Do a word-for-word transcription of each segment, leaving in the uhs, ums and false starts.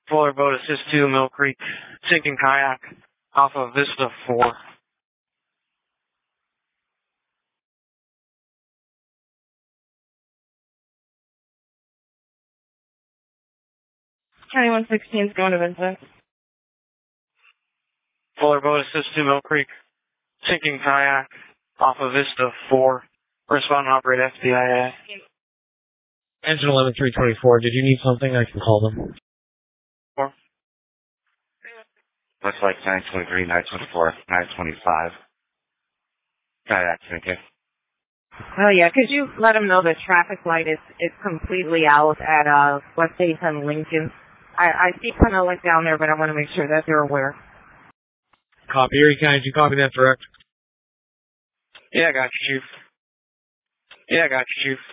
Fuller boat assist to Mill Creek, sinking kayak off of Vista four. County one sixteen is going to Vincent. Fuller boat assist to Mill Creek, sinking kayak off of Vista four. Respond and operate F D I A. Engine eleven three twenty-four, did you need something? I can call them. Four. Looks like nine twenty-three, nine twenty-four, nine twenty-five. Kayak sinking. Oh yeah, could you let them know the traffic light is, is completely out at uh, West eighty-seven Lincoln? I, I see kind of like down there, but I want to make sure that they're aware. Copy. Erie County, did you copy that direct? Yeah, I got you, Chief. Yeah, I got you, Chief.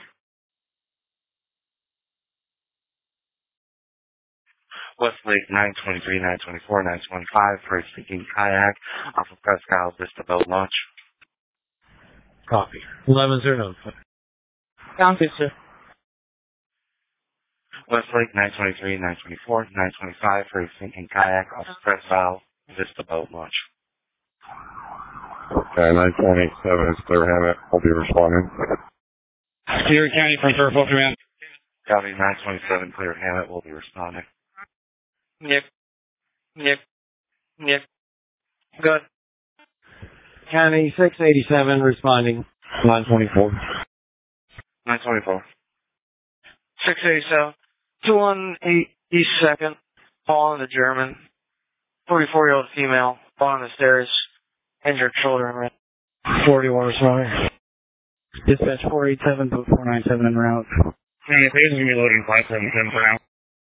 Westlake nine twenty-three, nine twenty-four, nine twenty-five for a sinking kayak off of Presque Isle Vista boat launch. Copy. eleven zero nine. Sounds good, sir. Westlake nine twenty-three, nine twenty-four, nine twenty-five for a sinking kayak off of Presque Isle Vista boat launch. Okay, nine twenty-seven is clear, Hammett. I'll be responding. Erie County, front door, full command. Copy, nine twenty-seven, clear, Hammett. We'll be responding. Yep. Yep. Yep. Good. County six eighty-seven, responding. nine twenty-four. nine twenty-four. six eighty-seven. two one eight East second. Fall in the German. forty-four-year-old female. Fall on the stairs. Injured shoulder and wrist. forty-one, responding. Dispatch four eight seven, boat four nine seven en route. Hey, please be loading five seven seven for now.